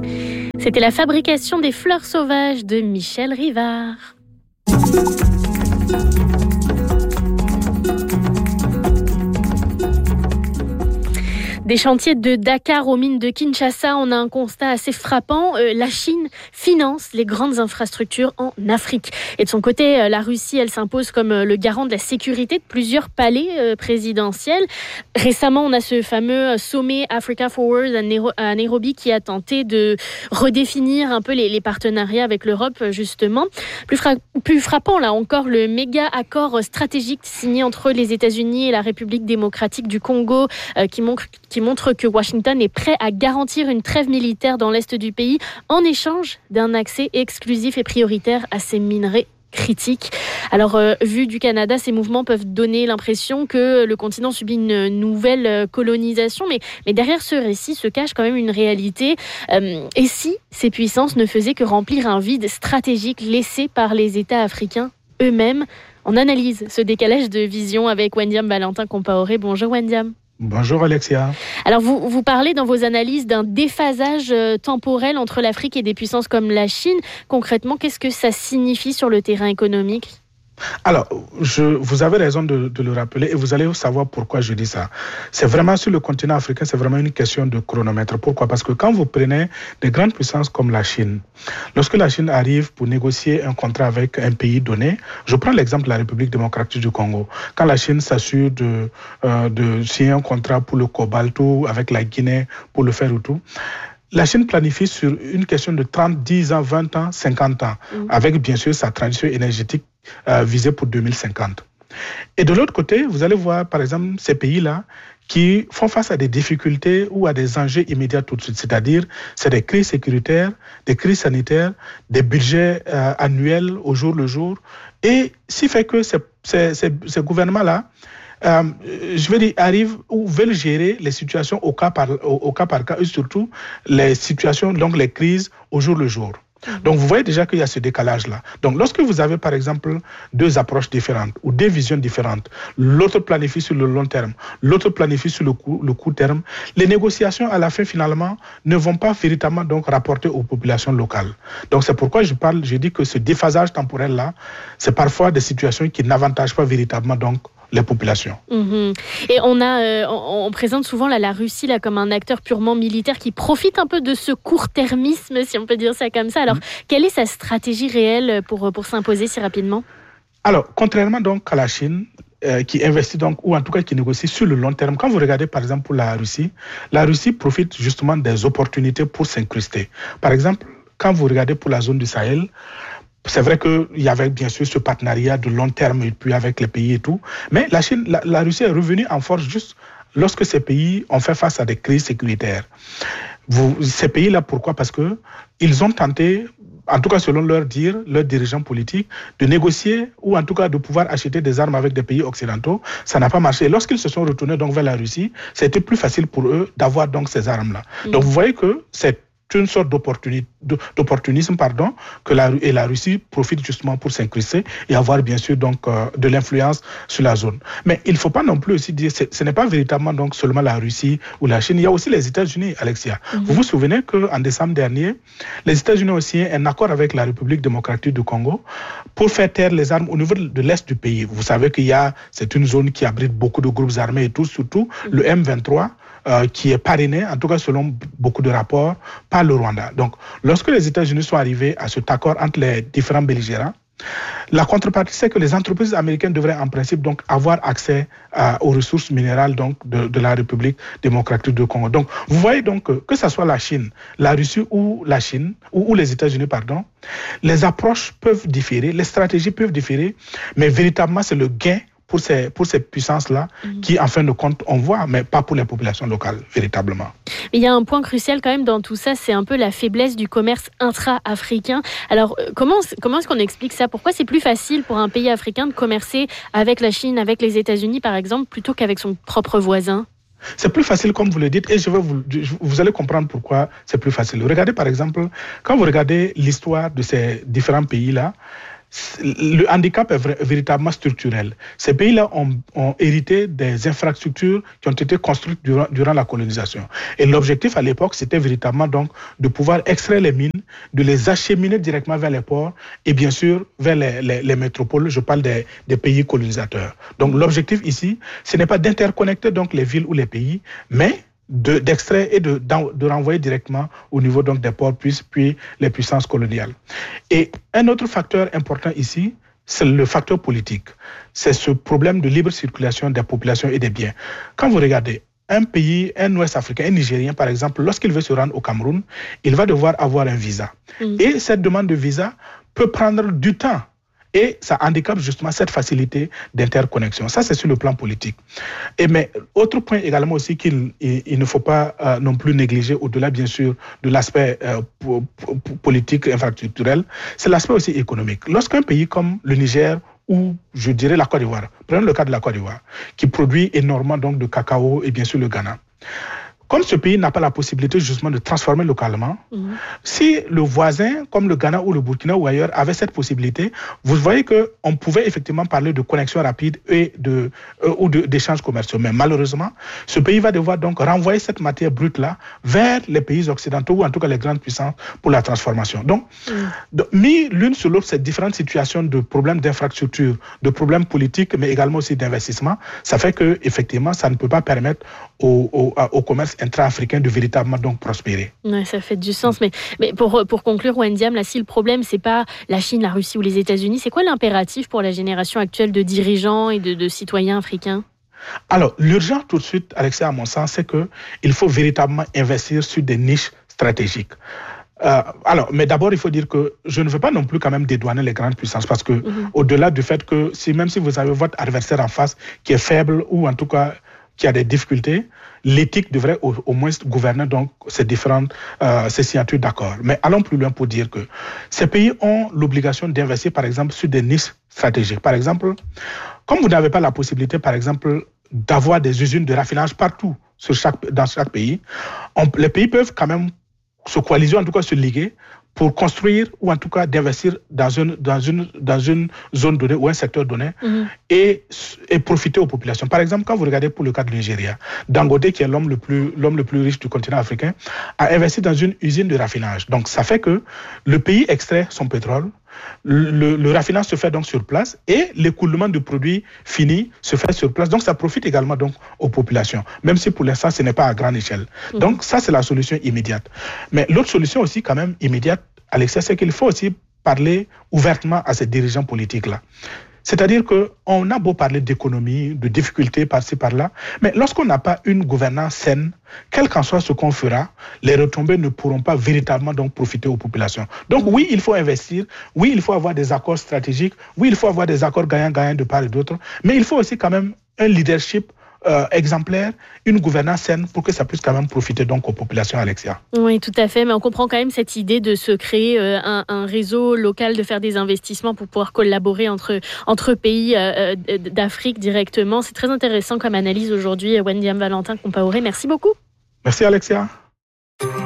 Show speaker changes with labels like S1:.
S1: C'était la fabrication des fleurs sauvages de Michel Rivard. Des chantiers de Dakar aux mines de Kinshasa, on a un constat assez frappant. La Chine finance les grandes infrastructures en Afrique. Et de son côté, la Russie, elle s'impose comme le garant de la sécurité de plusieurs palais présidentiels. Récemment, on a ce fameux sommet Africa Forward à Nairobi qui a tenté de redéfinir un peu les partenariats avec l'Europe, justement. Plus frappant, là encore, le méga accord stratégique signé entre les États-Unis et la République démocratique du Congo qui montre que Washington est prêt à garantir une trêve militaire dans l'est du pays en échange d'un accès exclusif et prioritaire à ces minerais critiques. Alors, vu du Canada, ces mouvements peuvent donner l'impression que le continent subit une nouvelle colonisation, mais derrière ce récit se cache quand même une réalité. Et si ces puissances ne faisaient que remplir un vide stratégique laissé par les États africains eux-mêmes? On analyse ce décalage de vision avec Wendiam Valentin-Compaoré. Bonjour Wendiam.
S2: Bonjour Alexia.
S1: Alors vous parlez dans vos analyses d'un déphasage temporel entre l'Afrique et des puissances comme la Chine. Concrètement, qu'est-ce que ça signifie sur le terrain économique ?
S2: Alors, vous avez raison de le rappeler et vous allez savoir pourquoi je dis ça. C'est vraiment sur le continent africain, c'est vraiment une question de chronomètre. Pourquoi ? Parce que quand vous prenez des grandes puissances comme la Chine, lorsque la Chine arrive pour négocier un contrat avec un pays donné, je prends l'exemple de la République démocratique du Congo. Quand la Chine s'assure de signer un contrat pour le cobalt ou avec la Guinée pour le fer ou tout, la Chine planifie sur une question de 30, 10 ans, 20 ans, 50 ans, avec bien sûr sa transition énergétique visée pour 2050. Et de l'autre côté, vous allez voir par exemple ces pays-là qui font face à des difficultés ou à des enjeux immédiats tout de suite. C'est-à-dire, c'est des crises sécuritaires, des crises sanitaires, des budgets annuels au jour le jour. Et ce qui fait que ces gouvernements-là, je veux dire, arrivent ou veulent gérer les situations au cas par cas et surtout les situations, donc les crises au jour le jour. Donc, vous voyez déjà qu'il y a ce décalage-là. Donc, lorsque vous avez, par exemple, deux approches différentes ou deux visions différentes, l'autre planifie sur le long terme, l'autre planifie sur le court terme, les négociations, à la fin, finalement, ne vont pas véritablement donc rapporter aux populations locales. Donc, c'est pourquoi je dis que ce déphasage temporel-là, c'est parfois des situations qui n'avantagent pas véritablement donc les populations.
S1: Et on présente souvent la Russie là, comme un acteur purement militaire qui profite un peu de ce court-termisme, si on peut dire ça comme ça. Alors, quelle est sa stratégie réelle pour s'imposer si rapidement ?
S2: Alors, contrairement donc à la Chine, qui investit donc, ou en tout cas qui négocie sur le long terme, quand vous regardez par exemple pour la Russie profite justement des opportunités pour s'incruster. Par exemple, quand vous regardez pour la zone du Sahel, c'est vrai qu'il y avait bien sûr ce partenariat de long terme et puis avec les pays et tout, mais la Russie est revenue en force juste lorsque ces pays ont fait face à des crises sécuritaires. Ces pays-là, pourquoi ? Parce qu'ils ont tenté, en tout cas selon leurs dirigeants politiques, de négocier ou en tout cas de pouvoir acheter des armes avec des pays occidentaux. Ça n'a pas marché. Et lorsqu'ils se sont retournés donc vers la Russie, c'était plus facile pour eux d'avoir donc ces armes-là. Donc vous voyez que c'est une sorte d'opportunisme que la Russie profite justement pour s'incruster et avoir bien sûr donc de l'influence sur la zone. Mais il ne faut pas non plus aussi dire ce n'est pas véritablement donc seulement la Russie ou la Chine, il y a aussi les États-Unis, Alexia. Vous vous souvenez qu'en décembre dernier, les États-Unis ont signé un accord avec la République démocratique du Congo pour faire taire les armes au niveau de l'est du pays. Vous savez c'est une zone qui abrite beaucoup de groupes armés et tout, surtout le M23. Qui est parrainé, en tout cas selon beaucoup de rapports, par le Rwanda. Donc, lorsque les États-Unis sont arrivés à cet accord entre les différents belligérants, la contrepartie, c'est que les entreprises américaines devraient en principe donc avoir accès aux ressources minérales donc de la République démocratique du Congo. Donc, vous voyez donc que ce soit la Chine, la Russie ou la Chine, ou les États-Unis, les approches peuvent différer, les stratégies peuvent différer, mais véritablement, c'est le gain pour ces puissances-là qui, en fin de compte, on voit, mais pas pour les populations locales, véritablement.
S1: Mais il y a un point crucial quand même dans tout ça, c'est un peu la faiblesse du commerce intra-africain. Alors, comment est-ce qu'on explique ça ? Pourquoi c'est plus facile pour un pays africain de commercer avec la Chine, avec les États-Unis, par exemple, plutôt qu'avec son propre voisin ?
S2: C'est plus facile, comme vous le dites, et vous allez comprendre pourquoi c'est plus facile. Regardez, par exemple, quand vous regardez l'histoire de ces différents pays-là, le handicap est véritablement structurel. Ces pays-là ont hérité des infrastructures qui ont été construites durant la colonisation. Et l'objectif à l'époque, c'était véritablement donc de pouvoir extraire les mines, de les acheminer directement vers les ports et bien sûr vers les métropoles. Je parle des pays colonisateurs. Donc l'objectif ici, ce n'est pas d'interconnecter donc les villes ou les pays, mais d'extraire et de renvoyer directement au niveau donc des ports puis les puissances coloniales. Et un autre facteur important ici, c'est le facteur politique. C'est ce problème de libre circulation des populations et des biens. Quand vous regardez un pays, un Ouest africain, un Nigérien par exemple, lorsqu'il veut se rendre au Cameroun, il va devoir avoir un visa. Et cette demande de visa peut prendre du temps. Et ça handicape justement cette facilité d'interconnexion. Ça, c'est sur le plan politique. Mais autre point également aussi qu'il ne faut pas non plus négliger, au-delà bien sûr de l'aspect politique, infrastructurel, c'est l'aspect aussi économique. Lorsqu'un pays comme le Niger ou je dirais la Côte d'Ivoire, prenons le cas de la Côte d'Ivoire, qui produit énormément donc de cacao et bien sûr le Ghana. Comme ce pays n'a pas la possibilité justement de transformer localement, si le voisin comme le Ghana ou le Burkina ou ailleurs avait cette possibilité, vous voyez qu'on pouvait effectivement parler de connexion rapide et d'échanges commerciaux. Mais malheureusement, ce pays va devoir donc renvoyer cette matière brute-là vers les pays occidentaux ou en tout cas les grandes puissances pour la transformation. Donc mis l'une sur l'autre, ces différentes situations de problèmes d'infrastructure, de problèmes politiques, mais également aussi d'investissement, ça fait que effectivement, ça ne peut pas permettre au commerce intra-africain de véritablement donc prospérer.
S1: Ouais, ça fait du sens. Mais pour conclure, Wendiam, là, si le problème, c'est pas la Chine, la Russie ou les États-Unis, c'est quoi l'impératif pour la génération actuelle de dirigeants et de citoyens africains?
S2: Alors, l'urgence tout de suite, Alexia, à mon sens, c'est qu'il faut véritablement investir sur des niches stratégiques. Mais d'abord, il faut dire que je ne veux pas non plus quand même dédouaner les grandes puissances parce que au-delà du fait que même si vous avez votre adversaire en face qui est faible ou en tout cas qui a des difficultés, l'éthique devrait au moins gouverner donc ces signatures d'accords. Mais allons plus loin pour dire que ces pays ont l'obligation d'investir par exemple sur des niches stratégiques. Par exemple, comme vous n'avez pas la possibilité par exemple d'avoir des usines de raffinage partout dans chaque pays, les pays peuvent quand même se coaliser, en tout cas se liguer pour construire ou en tout cas d'investir dans une zone donnée ou un secteur donné et profiter aux populations. Par exemple, quand vous regardez pour le cas de Nigeria, Dangote, qui est l'homme le plus riche du continent africain, a investi dans une usine de raffinage. Donc ça fait que le pays extrait son pétrole, le raffinage se fait donc sur place et l'écoulement du produit fini se fait sur place. Donc ça profite également donc aux populations, même si pour l'instant ce n'est pas à grande échelle. Donc ça c'est la solution immédiate. Mais l'autre solution aussi quand même immédiate, Alexia, c'est qu'il faut aussi parler ouvertement à ces dirigeants politiques-là. C'est-à-dire qu'on a beau parler d'économie, de difficultés par-ci, par-là, mais lorsqu'on n'a pas une gouvernance saine, quel qu'en soit ce qu'on fera, les retombées ne pourront pas véritablement donc profiter aux populations. Donc oui, il faut investir, oui, il faut avoir des accords stratégiques, oui, il faut avoir des accords gagnant-gagnant de part et d'autre, mais il faut aussi quand même un leadership exemplaire, une gouvernance saine pour que ça puisse quand même profiter donc aux populations, Alexia.
S1: Oui, tout à fait, mais on comprend quand même cette idée de se créer un réseau local, de faire des investissements pour pouvoir collaborer entre pays d'Afrique directement. C'est très intéressant comme analyse aujourd'hui, Wendiam Valentin Compaoré. Merci beaucoup.
S2: Merci, Alexia.